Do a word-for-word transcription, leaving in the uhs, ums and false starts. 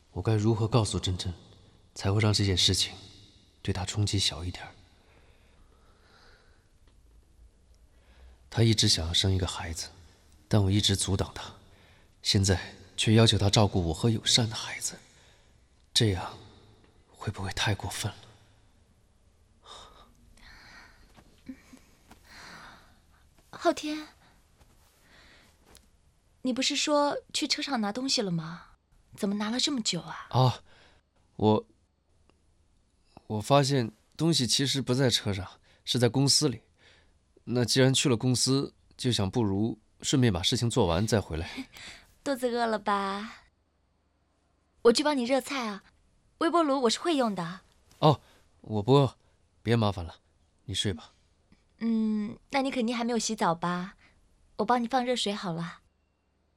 我该如何告诉珍珍，才会让这件事情对她冲击小一点？她一直想要生一个孩子，但我一直阻挡她，现在却要求她照顾我和友善的孩子，这样会不会太过分了？ 昊天，你不是说去车上拿东西了吗？怎么拿了这么久啊？ 啊，我我发现东西其实不在车上，是在公司里。那既然去了公司，就想不如顺便把事情做完再回来。 肚子饿了吧？我去帮你热菜啊，微波炉我是会用的。 哦，我不饿，别麻烦了，你睡吧。 嗯，那你肯定还没有洗澡吧？我帮你放热水好了。